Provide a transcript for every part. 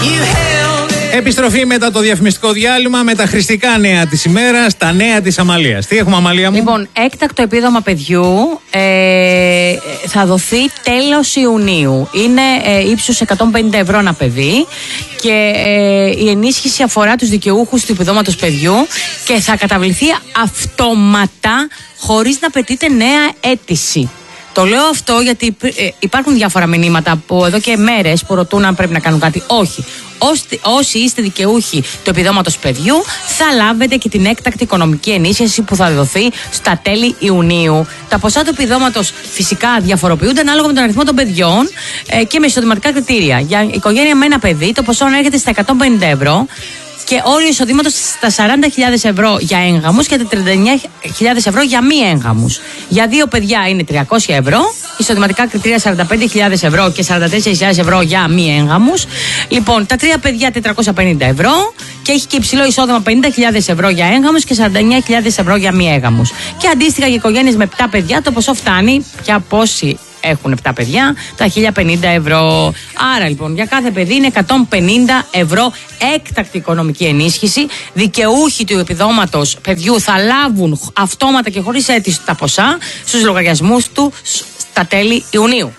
Επιστροφή μετά το διαφημιστικό διάλειμμα με τα χρηστικά νέα της ημέρας, τα νέα της Αμαλίας. Τι έχουμε, Αμαλία μου? Λοιπόν, έκτακτο επίδομα παιδιού θα δοθεί τέλος Ιουνίου. Είναι ύψους 150 ευρώ ένα παιδί και η ενίσχυση αφορά τους δικαιούχους του επιδόματος παιδιού και θα καταβληθεί αυτόματα χωρίς να απαιτείται νέα αίτηση. Το λέω αυτό γιατί υπάρχουν διάφορα μηνύματα από εδώ και μέρες που ρωτούν αν πρέπει να κάνουν κάτι. Όχι. Όσοι είστε δικαιούχοι του επιδόματος παιδιού, θα λάβετε και την έκτακτη οικονομική ενίσχυση που θα δοθεί στα τέλη Ιουνίου. Τα ποσά του επιδόματος φυσικά διαφοροποιούνται ανάλογα με τον αριθμό των παιδιών και με εισοδηματικά κριτήρια. Για οικογένεια με ένα παιδί, το ποσό ανέρχεται στα 150 ευρώ. Και όριο εισοδήματος στα 40.000 ευρώ για έγγαμους και τα 39.000 ευρώ για μη έγγαμους. Για δύο παιδιά είναι 300 ευρώ, εισοδηματικά κριτήρια 45.000 ευρώ και 44.000 ευρώ για μη έγγαμους. Λοιπόν, τα τρία παιδιά 450 ευρώ και έχει και υψηλό εισόδημα 50.000 ευρώ για έγγαμους και 49.000 ευρώ για μη έγγαμους. Και αντίστοιχα για οικογένειες με 7 παιδιά το ποσό φτάνει για πόσοι έχουν 7 παιδιά, τα 1.050 ευρώ. Άρα λοιπόν για κάθε παιδί είναι 150 ευρώ έκτακτη οικονομική ενίσχυση. Δικαιούχοι του επιδόματος παιδιού θα λάβουν αυτόματα και χωρίς αίτηση τα ποσά στους λογαριασμούς του στα τέλη Ιουνίου.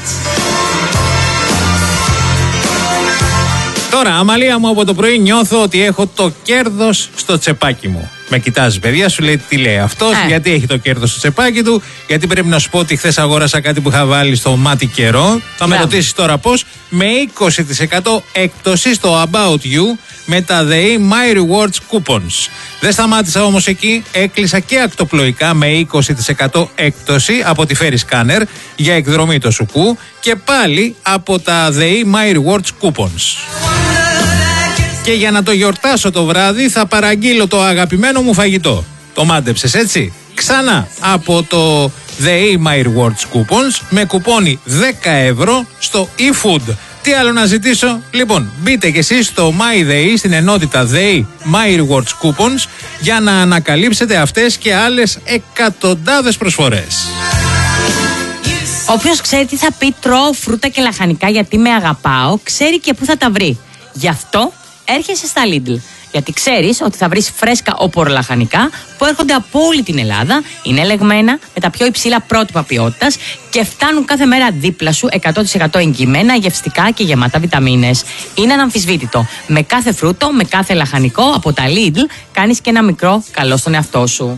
Τώρα, Αμαλία μου, από το πρωί νιώθω ότι έχω το κέρδος στο τσεπάκι μου. Με κοιτάζει, παιδιά, σου λέει τι λέει αυτός, γιατί έχει το κέρδος στο τσεπάκι του, γιατί πρέπει να σου πω ότι χθες αγόρασα κάτι που είχα βάλει στο μάτι καιρό. Θα με ρωτήσεις τώρα πώς, με 20% έκπτωση στο About You με τα ΔΕΗ My Rewards Coupons. Δεν σταμάτησα όμως εκεί, έκλεισα και ακτοπλοϊκά με 20% έκπτωση από τη Ferry Scanner για εκδρομή το Σουκού και πάλι από τα ΔΕΗ My Rewards Coupons. Και για να το γιορτάσω το βράδυ θα παραγγείλω το αγαπημένο μου φαγητό. Το μάντεψες έτσι? Ξανά από το ΔΕΗ My Rewards Coupons με κουπόνι 10 ευρώ στο eFood. Τι άλλο να ζητήσω? Λοιπόν, μπείτε κι εσείς στο MyDay στην ενότητα ΔΕΗ My Rewards Coupons για να ανακαλύψετε αυτές και άλλες εκατοντάδες προσφορές. Όποιος ξέρει τι θα πει τρώω φρούτα και λαχανικά γιατί με αγαπάω, ξέρει και πού θα τα βρει. Γι' αυτό έρχεσαι στα Lidl. Γιατί ξέρεις ότι θα βρεις φρέσκα οπορολαχανικά που έρχονται από όλη την Ελλάδα, είναι ελεγμένα με τα πιο υψηλά πρότυπα ποιότητας και φτάνουν κάθε μέρα δίπλα σου 100% εγγυημένα, γευστικά και γεμάτα βιταμίνες. Είναι αναμφισβήτητο. Με κάθε φρούτο, με κάθε λαχανικό από τα Lidl κάνεις και ένα μικρό καλό στον εαυτό σου.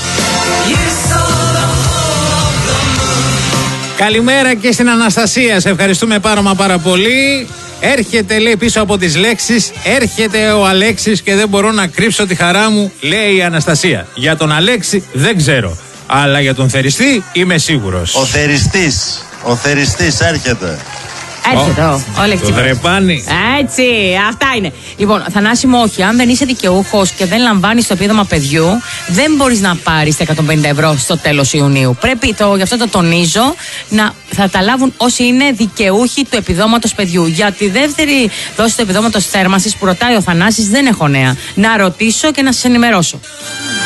Καλημέρα και στην Αναστασία. Σε ευχαριστούμε πάρα πολύ. Έρχεται, λέει, πίσω από τις λέξεις, έρχεται ο Αλέξης και δεν μπορώ να κρύψω τη χαρά μου, λέει η Αναστασία. Για τον Αλέξη δεν ξέρω, αλλά για τον θεριστή είμαι σίγουρος. Ο θεριστής έρχεται. Έρχεται ο Αλέξης. Το δρεπάνι. Έτσι, αυτά είναι. Λοιπόν, Θανάση μου, όχι, αν δεν είσαι δικαιούχος και δεν λαμβάνεις το επίδομα παιδιού, δεν μπορείς να πάρεις τα 150 ευρώ στο τέλος Ιουνίου. Πρέπει, γι' αυτό το τονίζω, θα τα λάβουν όσοι είναι δικαιούχοι του επιδόματος παιδιού. Για τη δεύτερη δόση του επιδόματος θέρμανσης που ρωτάει ο Θανάσης, δεν έχω νέα. Να ρωτήσω και να σας ενημερώσω.